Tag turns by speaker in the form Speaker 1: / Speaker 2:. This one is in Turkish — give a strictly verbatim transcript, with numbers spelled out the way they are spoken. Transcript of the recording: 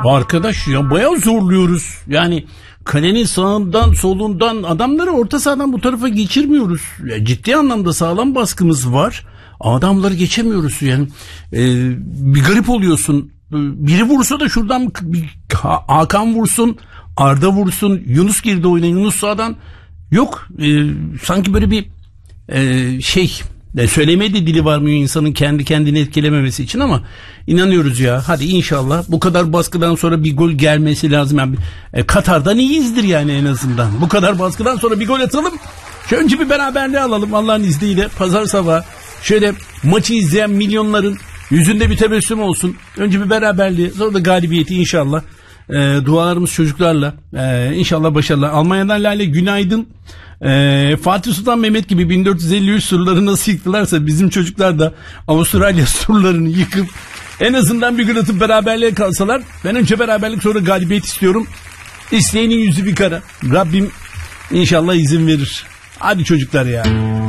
Speaker 1: Arkadaş ya bayağı zorluyoruz. Yani kalenin sağından solundan adamları orta sahadan bu tarafa geçirmiyoruz. Ya ciddi anlamda sağlam baskımız var. Adamları geçemiyoruz yani. Ee, bir garip oluyorsun. Biri vursa da şuradan bir Hakan vursun, Arda vursun, Yunus girdi oyuna, Yunus sağdan. Yok e, sanki böyle bir e, şey e, söyleme de dili varmıyor insanın kendi kendini etkilememesi için ama inanıyoruz ya. Hadi inşallah bu kadar baskıdan sonra bir gol gelmesi lazım. Yani, e, Katar'dan iyiyizdir yani en azından. Bu kadar baskıdan sonra bir gol atalım. Şöyle önce bir beraberliği alalım Allah'ın izniyle. Pazar sabahı şöyle maçı izleyen milyonların yüzünde bir tebessüm olsun. Önce bir beraberliği, sonra da galibiyeti inşallah. E, dualarımız çocuklarla. E, inşallah başarılar. Almanya'dan Lale günaydın. E, Fatih Sultan Mehmet gibi bin dört yüz elli üç surları nasıl yıktılarsa bizim çocuklar da Avustralya surlarını yıkıp en azından bir gün atıp beraberliğe kalsalar. Ben önce beraberlik sonra galibiyet istiyorum. İsteyenin yüzü bir kara. Rabbim inşallah izin verir. Hadi çocuklar ya.